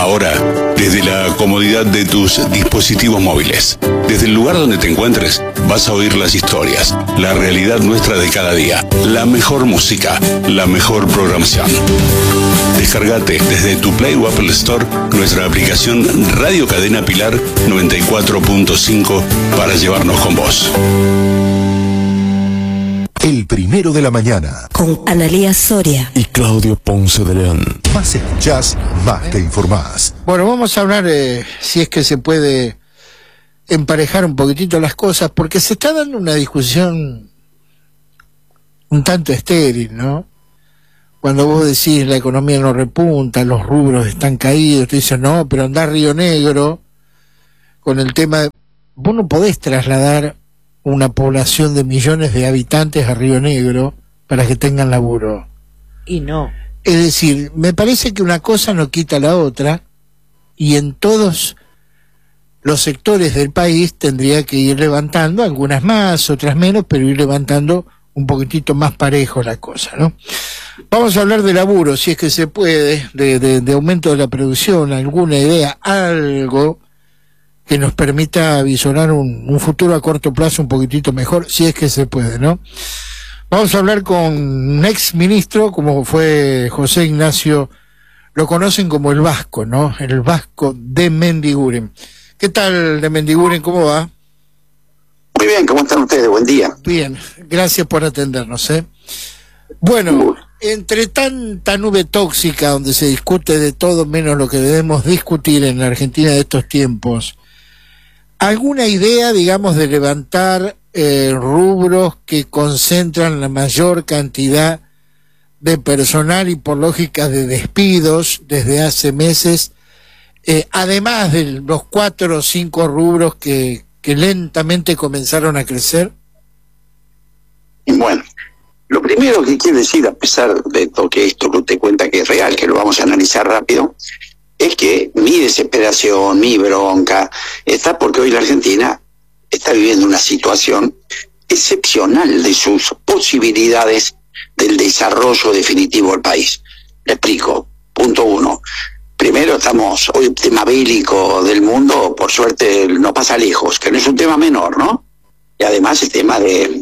Ahora, desde la comodidad de tus dispositivos móviles, desde el lugar donde te encuentres, vas a oír las historias, la realidad nuestra de cada día, la mejor música, la mejor programación. Descargate desde tu Play o Apple Store nuestra aplicación Radio Cadena Pilar 94.5 para llevarnos con vos. El primero de la mañana. Con Analía Soria y Claudio Ponce de León. Más escuchás, más te informás. Bueno, vamos a hablar, si es que se puede emparejar un poquitito las cosas, porque se está dando una discusión un tanto estéril, ¿no? Cuando vos decís la economía no repunta, los rubros están caídos, te dicen, no, pero andá a Río Negro con el tema de... Vos no podés trasladar una población de millones de habitantes a Río Negro para que tengan laburo. Y no. Es decir, me parece que una cosa no quita la otra, y en todos los sectores del país tendría que ir levantando, algunas más, otras menos, pero ir levantando un poquitito más parejo la cosa, ¿no? Vamos a hablar de laburo, si es que se puede, de aumento de la producción, alguna idea, algo que nos permita visorar un futuro a corto plazo un poquitito mejor, si es que se puede, ¿no? Vamos a hablar con un ex ministro, como fue José Ignacio, lo conocen como el Vasco, ¿no? El Vasco de Mendiguren. ¿Qué tal, de Mendiguren? ¿Cómo va? Muy bien, ¿cómo están ustedes? Buen día. Bien, gracias por atendernos, ¿eh? Bueno, entre tanta nube tóxica donde se discute de todo menos lo que debemos discutir en la Argentina de estos tiempos, ¿alguna idea, digamos, de levantar rubros que concentran la mayor cantidad de personal y por lógica de despidos desde hace meses, además de los 4 o 5 rubros que lentamente comenzaron a crecer? Bueno, lo primero que quiero decir, a pesar de todo que esto que usted cuenta que es real, que lo vamos a analizar rápido, es que mi desesperación, mi bronca, está porque hoy la Argentina está viviendo una situación excepcional de sus posibilidades del desarrollo definitivo del país. Le explico. Punto 1. Primero, hoy el tema bélico del mundo, por suerte, no pasa lejos, que no es un tema menor, ¿no? Y además el tema de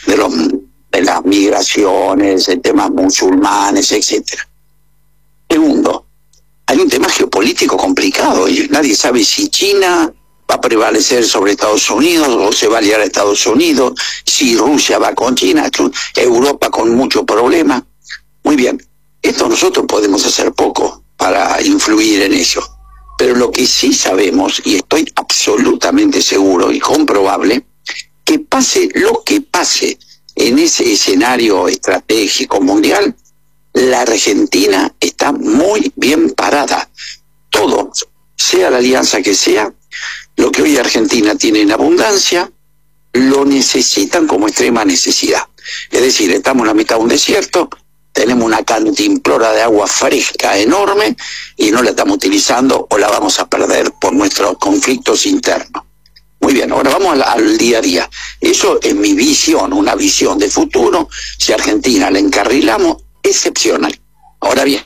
las migraciones, el tema musulmanes, etcétera. Segundo, hay un tema geopolítico complicado y nadie sabe si China va a prevalecer sobre Estados Unidos o se va a aliar a Estados Unidos, si Rusia va con China, Europa con mucho problema. Muy bien, esto nosotros podemos hacer poco para influir en eso, pero lo que sí sabemos, y estoy absolutamente seguro y comprobable, que pase lo que pase en ese escenario estratégico mundial, la Argentina está muy bien parada. Todo, sea la alianza que sea, lo que hoy Argentina tiene en abundancia, lo necesitan como extrema necesidad. Es decir, estamos en la mitad de un desierto, tenemos una cantimplora de agua fresca enorme y no la estamos utilizando o la vamos a perder por nuestros conflictos internos. Muy bien, ahora vamos al día a día. Eso es mi visión, una visión de futuro. Si a Argentina la encarrilamos, excepcional. Ahora bien,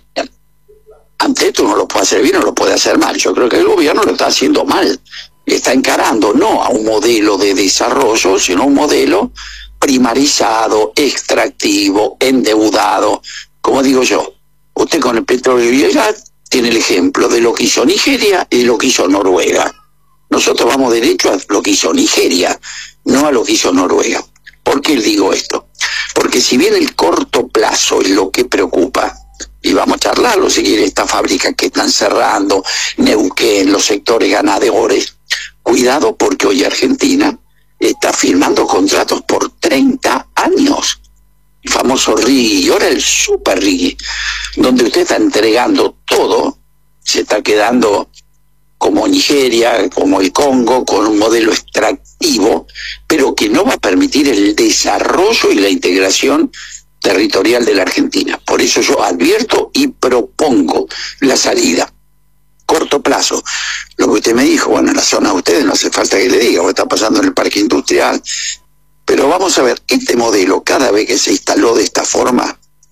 ante esto uno lo puede hacer bien o lo puede hacer mal. Yo creo que el gobierno lo está haciendo mal. Está encarando no a un modelo de desarrollo, sino a un modelo primarizado, extractivo, endeudado. Como digo yo, usted con el petróleo y el gas tiene el ejemplo de lo que hizo Nigeria y de lo que hizo Noruega. Nosotros vamos derecho a lo que hizo Nigeria, no a lo que hizo Noruega. ¿Por qué digo esto? Porque si bien el corto plazo es lo que preocupa, y vamos a charlarlo si quiere, estas fábricas que están cerrando, Neuquén, los sectores ganadores, cuidado porque hoy Argentina está firmando contratos por 30 años. El famoso RIGI, y ahora el Super RIGI, donde usted está entregando todo, se está quedando como Nigeria, como el Congo, con un modelo extractivo, pero que no va a permitir el desarrollo y la integración territorial de la Argentina. Por eso yo advierto y propongo la salida. Corto plazo. Lo que usted me dijo, bueno, en la zona de ustedes no hace falta que le diga, o está pasando en el parque industrial. Pero vamos a ver, este modelo, cada vez que se instaló de esta forma,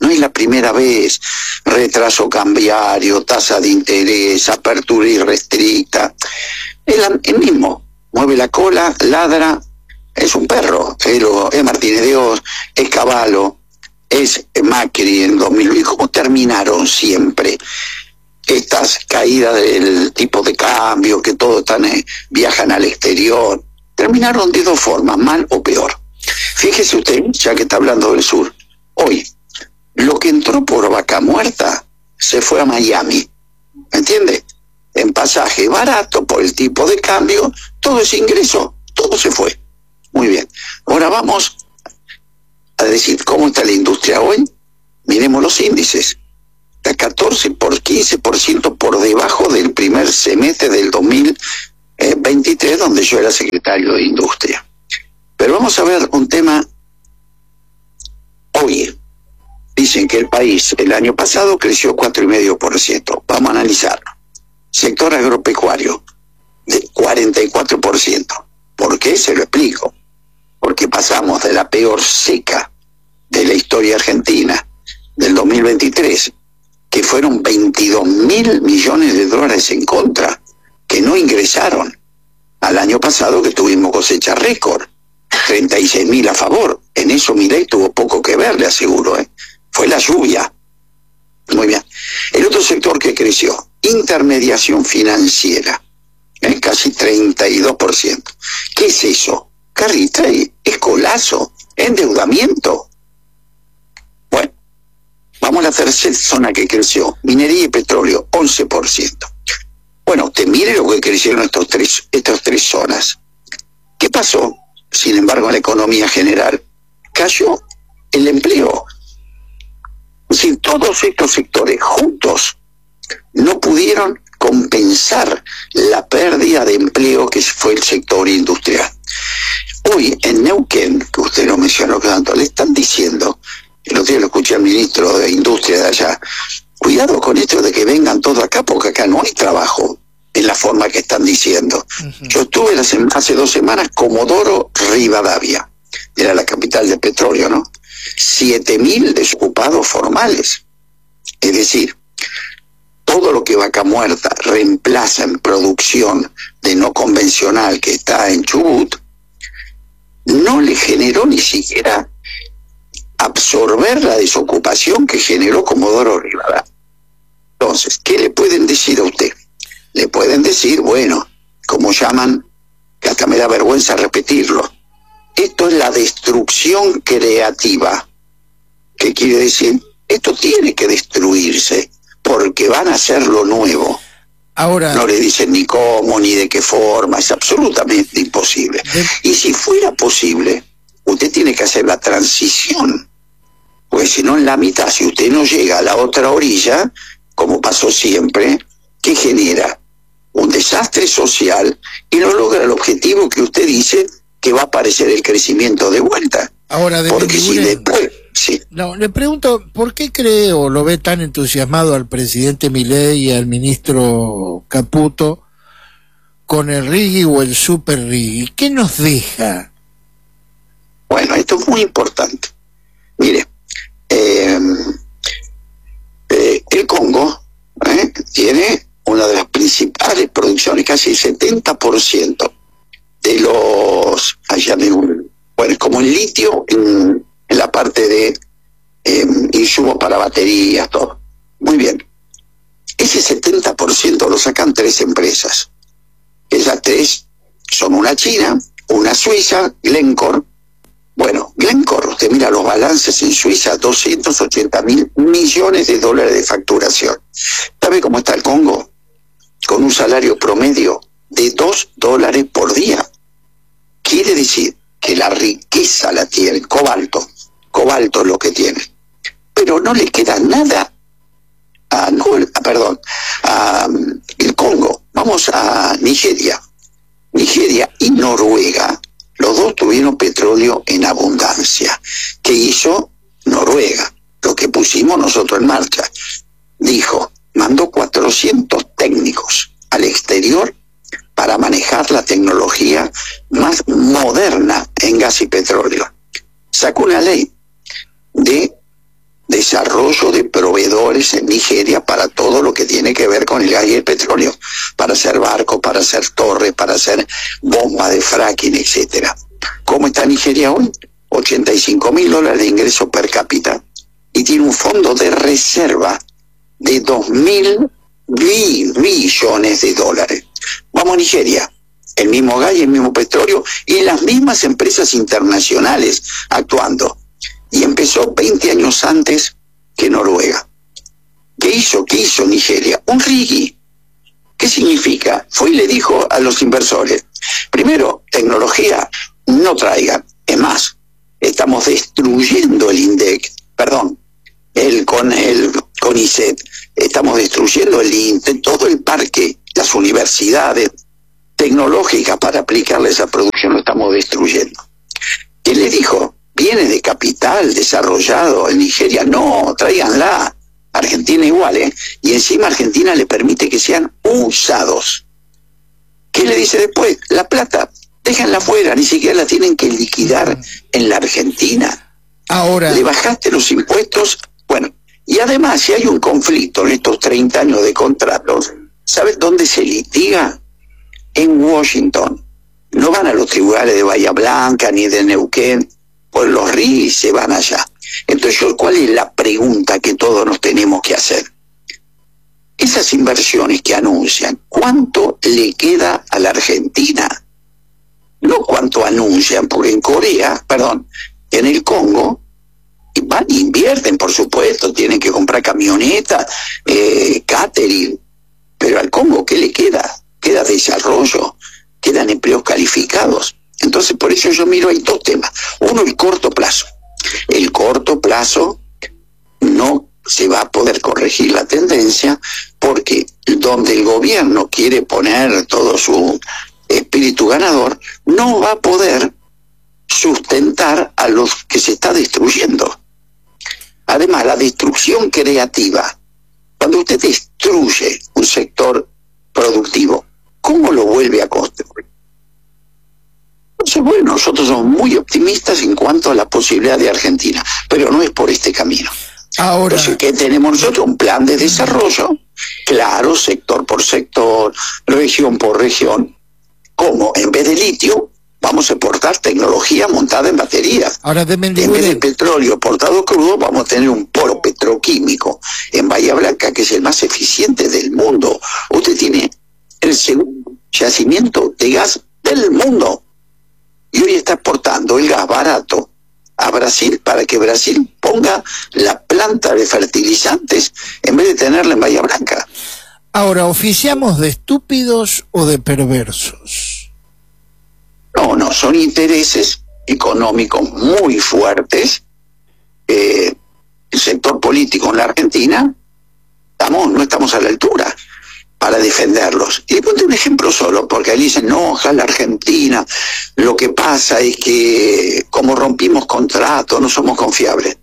No es la primera vez. Retraso cambiario, tasa de interés, apertura irrestricta. El mismo. Mueve la cola, ladra. Es un perro. Es Martínez de Oz, es Cavallo, es Macri en 2000. ¿Y cómo terminaron siempre estas caídas del tipo de cambio, que todos viajan al exterior? Terminaron de dos formas, mal o peor. Fíjese usted, ya que está hablando del sur, hoy, lo que entró por Vaca Muerta se fue a Miami, ¿me entiende? En pasaje barato, por el tipo de cambio, todo ese ingreso, todo se fue. Muy bien. Ahora vamos a decir cómo está la industria hoy. Miremos los índices. Está 15% por debajo del primer semestre del 2023, donde yo era secretario de Industria. Pero vamos a ver un tema hoy. Dicen que el país el año pasado creció 4,5%. Vamos a analizarlo. Sector agropecuario, de 44%. ¿Por qué? Se lo explico. Porque pasamos de la peor seca de la historia argentina, del 2023, que fueron 22.000 millones de dólares en contra, que no ingresaron, al año pasado que tuvimos cosecha récord, 36.000 a favor. En eso Milei tuvo poco que ver, le aseguro, fue la lluvia. Muy bien. El otro sector que creció, intermediación financiera, casi 32%. ¿Qué es eso? Carry trade, es colazo, endeudamiento. Bueno, vamos a la tercera zona que creció, minería y petróleo, 11%. Bueno, usted mire lo que crecieron estas tres zonas. ¿Qué pasó? Sin embargo, en la economía general cayó el empleo. Es decir, todos estos sectores juntos no pudieron compensar la pérdida de empleo que fue el sector industrial. Hoy en Neuquén, que usted lo mencionó tanto, le están diciendo, el otro día lo escuché al ministro de Industria de allá, cuidado con esto de que vengan todos acá, porque acá no hay trabajo en la forma que están diciendo. Yo estuve hace 2 semanas Comodoro Rivadavia, era la capital del petróleo, ¿no? 7.000 desocupados formales. Es decir, todo lo que Vaca Muerta reemplaza en producción de no convencional que está en Chubut, no le generó ni siquiera absorber la desocupación que generó Comodoro Rivadavia. Entonces, ¿qué le pueden decir a usted? Le pueden decir, bueno, como llaman, que hasta me da vergüenza repetirlo, esto es la destrucción creativa. ¿Qué quiere decir? Esto tiene que destruirse, porque van a hacer lo nuevo. Ahora, no le dicen ni cómo, ni de qué forma, es absolutamente imposible. Y si fuera posible, usted tiene que hacer la transición, porque si no en la mitad, si usted no llega a la otra orilla, como pasó siempre, ¿qué genera? Un desastre social y no logra el objetivo que usted dice que va a aparecer el crecimiento de vuelta. Ahora, porque si después... Sí. No, le pregunto, ¿por qué cree o lo ve tan entusiasmado al presidente Milei y al ministro Caputo con el RIGI o el Super RIGI? ¿Qué nos deja? Bueno, esto es muy importante. Mire, el Congo tiene una de las principales producciones, casi el 70% de los... bueno, es como el litio en la parte de insumos para baterías, todo. Muy bien. Ese 70% lo sacan 3 empresas. Esas 3 son una china, una suiza, Glencore. Bueno, Glencore, usted mira los balances en Suiza, 280.000 millones de dólares de facturación. ¿Sabe cómo está el Congo? Con un salario promedio de $2 por día. Quiere decir que la riqueza la tiene, cobalto es lo que tiene, pero no le queda nada el Congo. Vamos a Nigeria y Noruega, los dos tuvieron petróleo en abundancia. ¿Qué hizo Noruega? Lo que pusimos nosotros en marcha. Mandó 400 técnicos al exterior para manejar la tecnología más moderna en gas y petróleo. Sacó una ley de desarrollo de proveedores en Nigeria para todo lo que tiene que ver con el gas y el petróleo, para hacer barcos, para hacer torres, para hacer bombas de fracking, etcétera. ¿Cómo está Nigeria hoy? $85.000 de ingreso per cápita y tiene un fondo de reserva de 2.000 billones de dólares. Vamos a Nigeria, el mismo gas y el mismo petróleo y las mismas empresas internacionales actuando. Y empezó 20 años antes que Noruega. ¿Qué hizo Nigeria? Un RIGI. ¿Qué significa? Fue y le dijo a los inversores, primero, tecnología no traigan. Es más, estamos destruyendo el INDEC, perdón, el CONICET, estamos destruyendo el INTE, todo el parque, las universidades tecnológicas para aplicarle esa producción lo estamos destruyendo. ¿Qué le dijo? Viene de capital desarrollado en Nigeria, no, tráiganla. Argentina igual, ¿eh? Y encima Argentina le permite que sean usados. ¿Qué le dice después? La plata, déjenla fuera, ni siquiera la tienen que liquidar en la Argentina. Ahora, le bajaste los impuestos, bueno, y además si hay un conflicto en estos 30 años de contratos, ¿sabes dónde se litiga? En Washington. No van a los tribunales de Bahía Blanca ni de Neuquén, pues los RIGI se van allá. Entonces, ¿cuál es la pregunta que todos nos tenemos que hacer? Esas inversiones que anuncian, ¿cuánto le queda a la Argentina? No cuánto anuncian, porque en en el Congo, van e invierten, por supuesto, tienen que comprar camionetas, catering, pero al Congo, ¿qué le queda? Queda desarrollo, quedan empleos calificados. Entonces, por eso yo miro, hay dos temas. Uno, el corto plazo. El corto plazo no se va a poder corregir la tendencia porque donde el gobierno quiere poner todo su espíritu ganador, no va a poder sustentar a los que se está destruyendo. Además, la destrucción creativa, cuando usted destruye un sector productivo, ¿cómo lo vuelve a construir? Entonces, bueno, nosotros somos muy optimistas en cuanto a la posibilidad de Argentina, pero no es por este camino. Ahora, entonces, ¿qué tenemos nosotros? Un plan de desarrollo, claro, sector por sector, región por región. ¿Cómo? En vez de litio, vamos a exportar tecnología montada en baterías. Ahora en vez de petróleo exportado crudo, vamos a tener un polo petroquímico en Bahía Blanca, que es el más eficiente del mundo. Usted tiene el segundo yacimiento de gas del mundo. Y hoy está exportando el gas barato a Brasil para que Brasil ponga la planta de fertilizantes en vez de tenerla en Bahía Blanca. Ahora, ¿oficiamos de estúpidos o de perversos? No, son intereses económicos muy fuertes. El sector político en la Argentina, no estamos a la altura para defenderlos. Y ponte un ejemplo solo, porque ahí dicen, no, ojalá Argentina, lo que pasa es que como rompimos contratos, no somos confiables.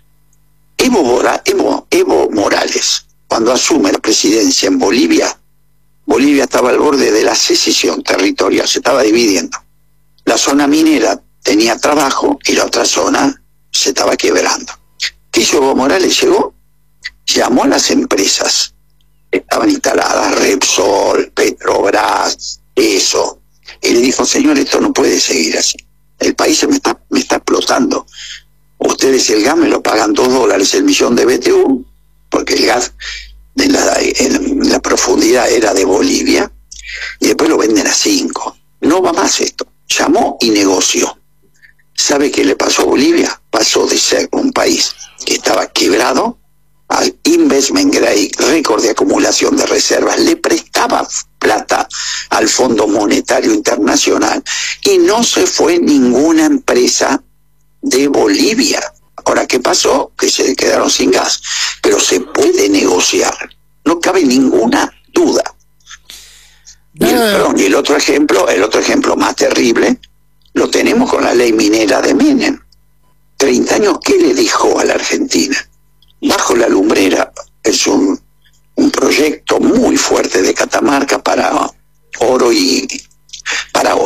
Evo Morales, cuando asume la presidencia en Bolivia, Bolivia estaba al borde de la secesión territorial, se estaba dividiendo. La zona minera tenía trabajo y la otra zona se estaba quebrando. ¿Qué hizo Evo Morales? Llegó, llamó a las empresas estaban instaladas, Repsol, Petrobras, eso, y le dijo, señor, esto no puede seguir así, el país me está explotando, ustedes el gas me lo pagan $2 el millón de BTU, porque el gas en la profundidad era de Bolivia, y después lo venden a 5, no va más esto. Llamó y negoció. ¿Sabe qué le pasó a Bolivia? Pasó de ser un país que estaba quebrado al investment grade, récord de acumulación de reservas, le prestaba plata al Fondo Monetario Internacional y no se fue ninguna empresa de Bolivia. Ahora, ¿qué pasó? Que se quedaron sin gas, pero se puede negociar, no cabe ninguna duda. Y el otro ejemplo más terrible, lo tenemos con la ley minera de Menem. 30 años, ¿qué le dijo a la Argentina? Bajo la lumbrera es un proyecto muy fuerte de Catamarca para oro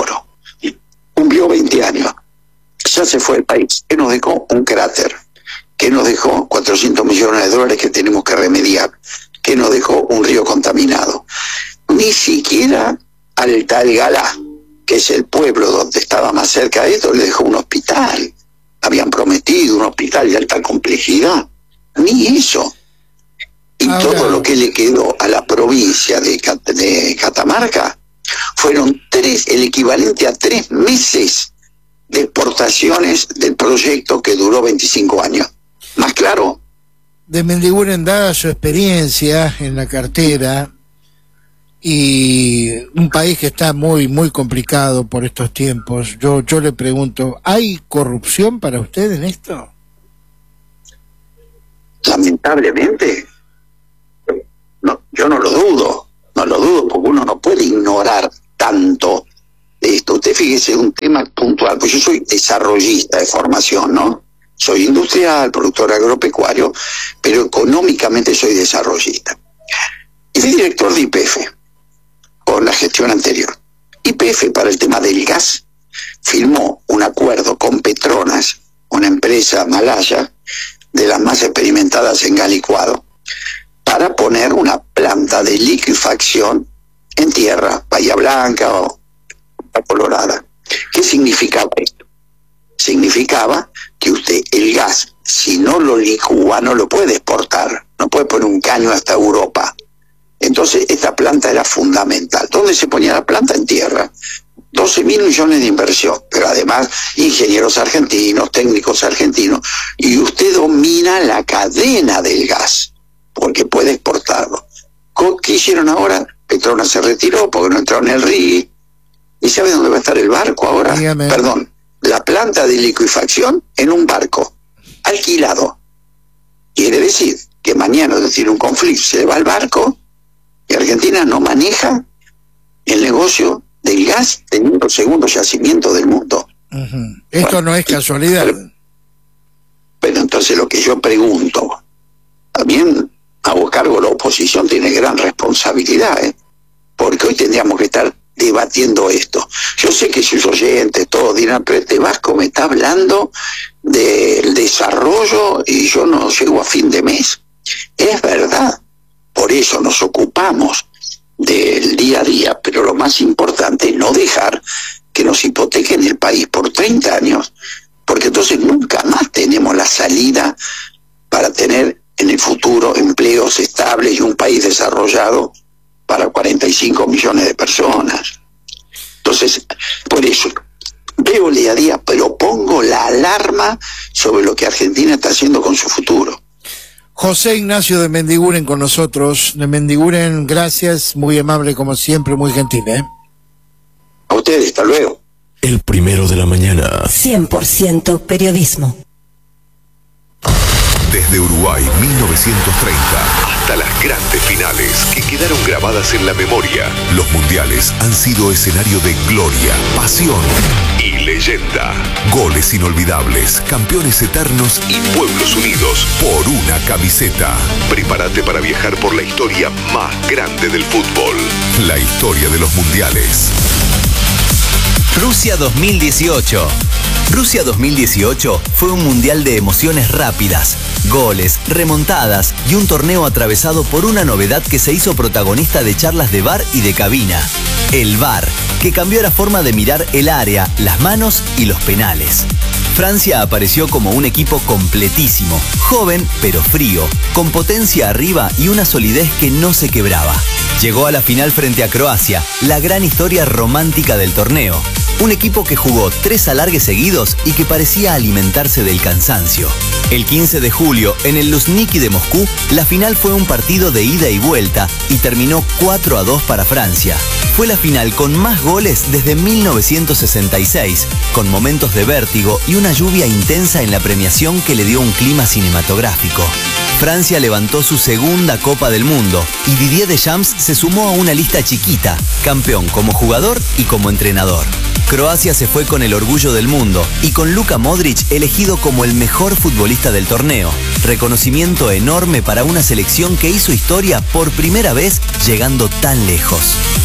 Cumplió 20 años. Ya se fue el país, que nos dejó un cráter. ¿Qué nos dejó? 400 millones de dólares que tenemos que remediar. ¿Qué nos dejó? Un río contaminado. Ni siquiera al tal Galá, que es el pueblo donde estaba más cerca de esto, le dejó un hospital. Habían prometido un hospital de alta complejidad. Ni eso. Y todo lo que le quedó a la provincia de Catamarca fueron el equivalente a 3 meses de exportaciones del proyecto que duró 25 años. ¿Más claro? De Mendiguren, dada su experiencia en la cartera y un país que está muy complicado por estos tiempos, yo le pregunto, ¿hay corrupción para usted en esto? Lamentablemente, no, yo no lo dudo, porque uno no puede ignorar tanto esto. Usted fíjese un tema puntual, pues yo soy desarrollista de formación, ¿no? Soy industrial, productor agropecuario, pero económicamente soy desarrollista. Y fui director de YPF, con la gestión anterior. YPF, para el tema del gas, firmó un acuerdo con Petronas, una empresa malaya, de las más experimentadas en gas licuado, para poner una planta de liquefacción en tierra, Bahía Blanca o Colorada. ¿Qué significaba esto? Significaba que usted el gas, si no lo licúa, no lo puede exportar, no puede poner un caño hasta Europa. Entonces esta planta era fundamental. ¿Dónde se ponía la planta? En tierra. 12.000 millones de inversión, pero además ingenieros argentinos, técnicos argentinos, y usted domina la cadena del gas, porque puede exportarlo. ¿Qué hicieron ahora? Petronas se retiró porque no entró en el RIGI. ¿Y sabe dónde va a estar el barco ahora? Dígame. Perdón, la planta de liquefacción en un barco, alquilado. Quiere decir que mañana, es decir, un conflicto, se va al barco y Argentina no maneja el negocio del gas teniendo el segundo yacimiento del mundo. Esto no es casualidad. Pero entonces lo que yo pregunto, también a vos cargo la oposición tiene gran responsabilidad, porque hoy tendríamos que estar debatiendo esto. Yo sé que sus oyentes todos dirán, pero este Vasco me está hablando del desarrollo y yo no llego a fin de mes. Es verdad, por eso nos ocupamos del día a día, pero lo más importante es no dejar que nos hipotequen el país por 30 años, porque entonces nunca más tenemos la salida para tener en el futuro empleos estables y un país desarrollado para 45 millones de personas. Entonces, por eso veo el día a día, pero pongo la alarma sobre lo que Argentina está haciendo con su futuro. José Ignacio de Mendiguren con nosotros. De Mendiguren, gracias, muy amable como siempre, muy gentil, A ustedes, hasta luego. El primero de la mañana. 100% periodismo. Desde Uruguay 1930 hasta las grandes finales que quedaron grabadas en la memoria, los mundiales han sido escenario de gloria, pasión y leyenda. Goles inolvidables, campeones eternos y pueblos unidos por una camiseta. Prepárate para viajar por la historia más grande del fútbol, la historia de los mundiales. Rusia 2018. Rusia 2018 fue un mundial de emociones rápidas, goles, remontadas y un torneo atravesado por una novedad que se hizo protagonista de charlas de VAR y de cabina. El VAR, que cambió la forma de mirar el área, las manos y los penales. Francia apareció como un equipo completísimo, joven pero frío, con potencia arriba y una solidez que no se quebraba. Llegó a la final frente a Croacia, la gran historia romántica del torneo. Un equipo que jugó 3 alargues seguidos y que parecía alimentarse del cansancio. El 15 de julio, en el Luzhniki de Moscú, la final fue un partido de ida y vuelta y terminó 4-2 para Francia. Fue la final con más goles desde 1966, con momentos de vértigo y una lluvia intensa en la premiación que le dio un clima cinematográfico. Francia levantó su segunda Copa del Mundo y Didier Deschamps se sumó a una lista chiquita, campeón como jugador y como entrenador. Croacia se fue con el orgullo del mundo y con Luka Modric elegido como el mejor futbolista del torneo. Reconocimiento enorme para una selección que hizo historia por primera vez llegando tan lejos.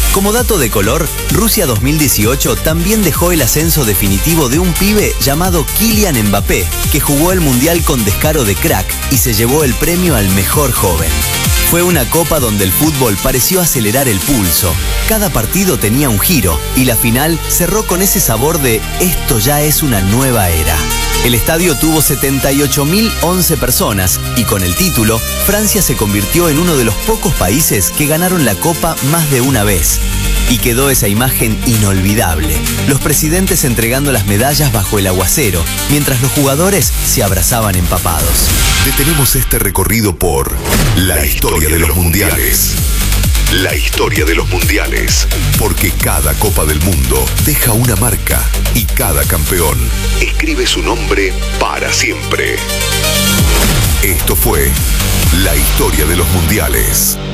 Como dato de color, Rusia 2018 también dejó el ascenso definitivo de un pibe llamado Kylian Mbappé, que jugó el Mundial con descaro de crack y se llevó el premio al mejor joven. Fue una copa donde el fútbol pareció acelerar el pulso. Cada partido tenía un giro y la final cerró con ese sabor de esto ya es una nueva era. El estadio tuvo 78.011 personas y con el título, Francia se convirtió en uno de los pocos países que ganaron la copa más de una vez. Y quedó esa imagen inolvidable. Los presidentes entregando las medallas bajo el aguacero, mientras los jugadores se abrazaban empapados. Detenemos este recorrido por la historia de los mundiales. La historia de los mundiales. Porque cada Copa del Mundo deja una marca y cada campeón escribe su nombre para siempre. Esto fue la historia de los mundiales.